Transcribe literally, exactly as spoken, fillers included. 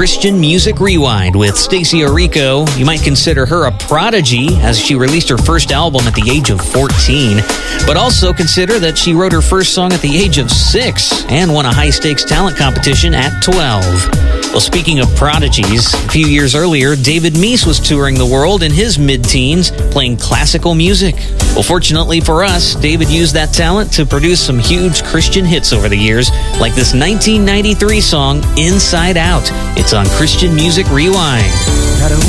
Christian Music Rewind with Stacey Orico. You might consider her a prodigy, as she released her first album at the age of fourteen. But also consider that she wrote her first song at the age of six and won a high-stakes talent competition at twelve. Well, speaking of prodigies, a few years earlier, David Meece was touring the world in his mid-teens, playing classical music. Well, fortunately for us, David used that talent to produce some huge Christian hits over the years, like this nineteen ninety-three song, Inside Out. It's on Christian Music Rewind.